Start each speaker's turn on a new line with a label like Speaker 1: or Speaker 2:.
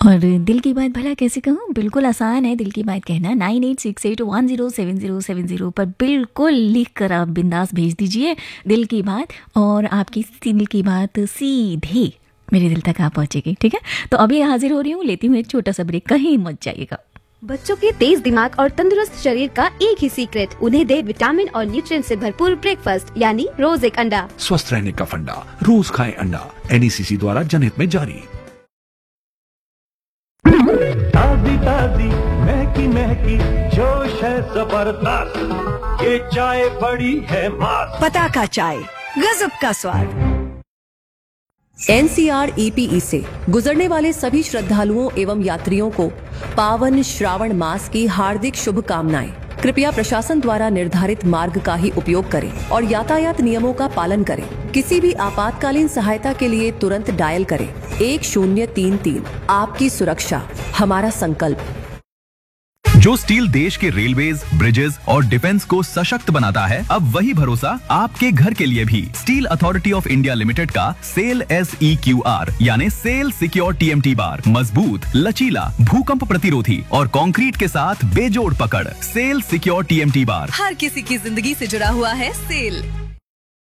Speaker 1: और दिल की बात भला कैसे कहूँ, बिल्कुल आसान है दिल की बात कहना। 9868107070 पर बिल्कुल लिख कर आप बिंदास भेज दीजिए दिल की बात, और आपकी दिल की बात सीधे मेरे दिल तक आ पहुँचेगी। ठीक है, तो अभी हाजिर हो रही हूँ, लेती हूँ एक छोटा सा ब्रेक, कहीं मत जाइएगा।
Speaker 2: बच्चों के तेज दिमाग और तंदुरुस्त शरीर का एक ही सीक्रेट, उन्हें दे विटामिन और न्यूट्रिएंट से भरपूर ब्रेकफास्ट, यानी रोज एक अंडा।
Speaker 3: स्वस्थ रहने का फंडा, रोज खाएं अंडा। NECC द्वारा जनहित में जारी।
Speaker 4: ताजी ताजी महकी महकी जोश है जबरदस्त, ये चाय बड़ी है मस्त।
Speaker 5: पताका चाय, गजब का स्वाद।
Speaker 6: NCR-EPE से गुजरने वाले सभी श्रद्धालुओं एवं यात्रियों को पावन श्रावण मास की हार्दिक शुभकामनाएं। कृपया प्रशासन द्वारा निर्धारित मार्ग का ही उपयोग करें और यातायात नियमों का पालन करें। किसी भी आपातकालीन सहायता के लिए तुरंत डायल करें 1033। आपकी सुरक्षा हमारा संकल्प।
Speaker 7: जो स्टील देश के रेलवेज, ब्रिजेस और डिफेंस को सशक्त बनाता है, अब वही भरोसा आपके घर के लिए भी। Steel authority of India limited का सेल SEQR यानी सेल सिक्योर TMT बार मजबूत, लचीला, भूकंप प्रतिरोधी और कंक्रीट के साथ बेजोड़ पकड़। सेल सिक्योर TMT बार
Speaker 6: हर किसी की जिंदगी से जुड़ा हुआ है सेल।